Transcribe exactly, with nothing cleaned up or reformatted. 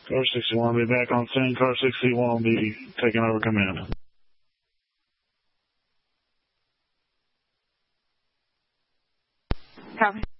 Car sixty-one will be back on scene. Car sixty-one will be taking over command. Copy.